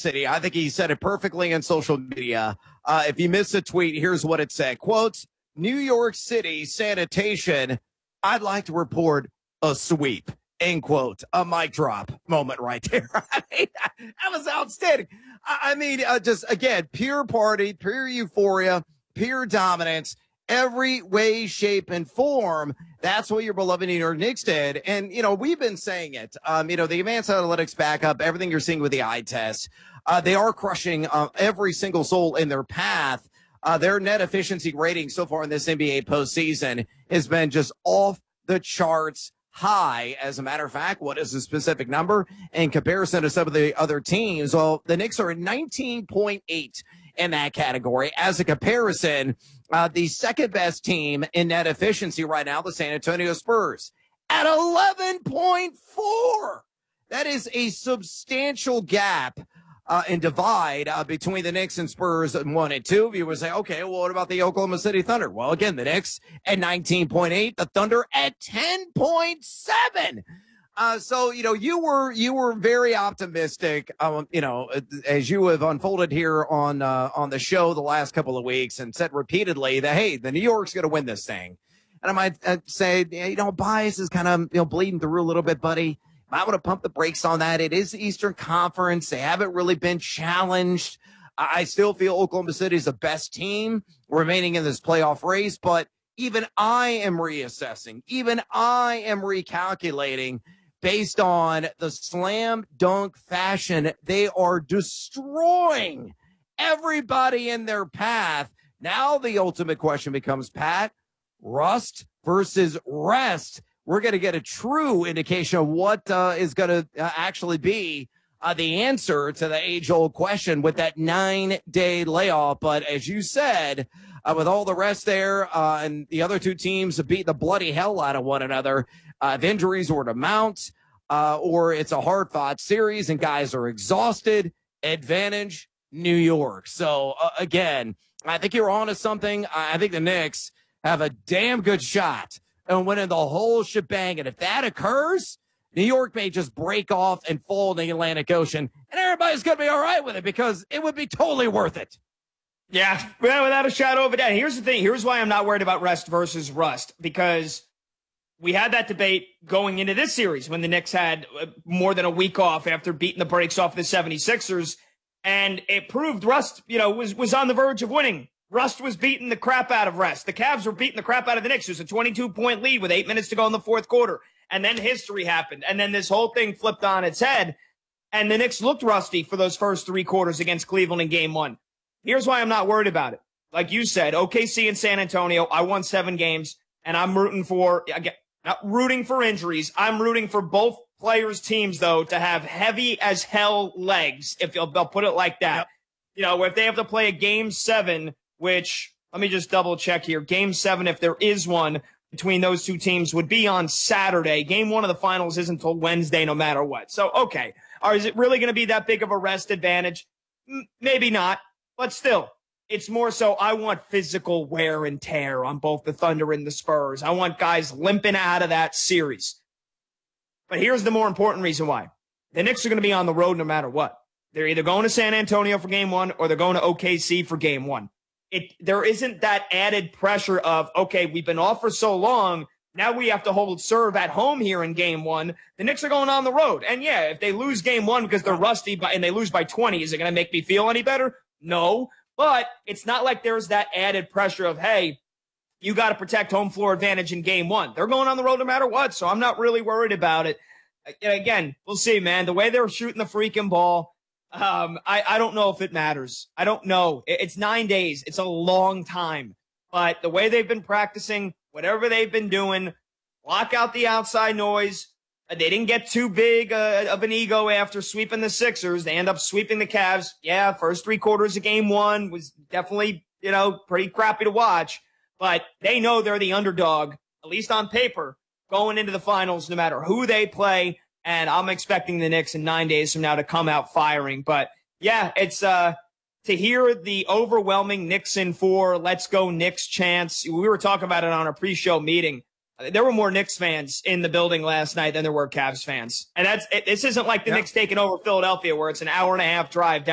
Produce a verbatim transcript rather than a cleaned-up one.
City. I think he said it perfectly on social media. Uh, if you missed a tweet, here's what it said. Quote, New York City sanitation, I'd like to report a sweep. End quote. A mic drop moment right there. I mean, that was outstanding. I, I mean, uh, just, again, pure party, pure euphoria, pure dominance, every way, shape, and form. That's what your beloved New York Knicks did. And, you know, we've been saying it. Um, you know, the advanced analytics backup, everything you're seeing with the eye test, uh, they are crushing uh, every single soul in their path. Uh, their net efficiency rating so far in this N B A postseason has been just off the charts high. As a matter of fact, what is the specific number in comparison to some of the other teams? Well, the Knicks are at nineteen point eight in that category. As a comparison, uh, the second best team in net efficiency right now, the San Antonio Spurs, at eleven point four. That is a substantial gap uh, and divide uh, between the Knicks and Spurs in one and two. You would say, okay, well, what about the Oklahoma City Thunder? Well, again, the Knicks at nineteen point eight, the Thunder at ten point seven. Uh, so, you know, you were, you were very optimistic, um, you know, as you have unfolded here on, uh, on the show the last couple of weeks and said repeatedly that, hey, the New York's going to win this thing. And I might uh, say, you know, bias is kind of, you know, bleeding through a little bit, buddy. I want to pump the brakes on that. It is the Eastern Conference. They haven't really been challenged. I still feel Oklahoma City is the best team remaining in this playoff race, but even I am reassessing. Even I am recalculating based on the slam dunk fashion. They are destroying everybody in their path. Now the ultimate question becomes, Pat, rust versus rest. We're going to get a true indication of what uh, is going to uh, actually be uh, the answer to the age-old question with that nine-day layoff. But as you said, uh, with all the rest there uh, and the other two teams have beat the bloody hell out of one another, uh, if injuries were to mount uh, or it's a hard-fought series and guys are exhausted, advantage New York. So, uh, again, I think you're on to something. I think the Knicks have a damn good shot and winning the whole shebang. And if that occurs, New York may just break off and fall in the Atlantic Ocean, and everybody's going to be all right with it because it would be totally worth it. Yeah, well, without a shadow of a doubt. Here's the thing. Here's why I'm not worried about rest versus rust, because we had that debate going into this series when the Knicks had more than a week off after beating the brakes off the seventy-sixers, and it proved rust, you know, was, was on the verge of winning. Rust was beating the crap out of rest. The Cavs were beating the crap out of the Knicks. It was a twenty-two point lead with eight minutes to go in the fourth quarter. And then history happened. And then this whole thing flipped on its head. And the Knicks looked rusty for those first three quarters against Cleveland in game one. Here's why I'm not worried about it. Like you said, O K C and San Antonio, I won seven games. And I'm rooting for, again, not rooting for injuries. I'm rooting for both players' teams, though, to have heavy as hell legs, if they'll, they'll put it like that. Yep. You know, if they have to play a game seven, which, let me just double check here. Game seven, if there is one between those two teams, would be on Saturday. Game one of the finals isn't until Wednesday, no matter what. So, okay. Or is it really going to be that big of a rest advantage? M- maybe not, but still, it's more so I want physical wear and tear on both the Thunder and the Spurs. I want guys limping out of that series. But here's the more important reason why. The Knicks are going to be on the road no matter what. They're either going to San Antonio for game one or they're going to O K C for game one. It, there isn't that added pressure of, okay, we've been off for so long, now we have to hold serve at home here in game one. The Knicks are going on the road. And yeah, if they lose game one because they're rusty by, and they lose by twenty, is it going to make me feel any better? No. But it's not like there's that added pressure of, hey, you got to protect home floor advantage in game one. They're going on the road no matter what, so I'm not really worried about it. Again, we'll see, man. The way they're shooting the freaking ball, Um, I, I don't know if it matters. I don't know. It's nine days. It's a long time. But the way they've been practicing, whatever they've been doing, block out the outside noise. They didn't get too big uh, of an ego after sweeping the Sixers. They end up sweeping the Cavs. Yeah, first three quarters of game one was definitely, you know, pretty crappy to watch. But they know they're the underdog, at least on paper, going into the finals no matter who they play. And I'm expecting the Knicks in nine days from now to come out firing. But, yeah, it's uh to hear the overwhelming Knicks in four, let's go Knicks chants. We were talking about it on our pre-show meeting. There were more Knicks fans in the building last night than there were Cavs fans. And that's it, this isn't like the yep. Knicks taking over Philadelphia where it's an hour and a half drive down.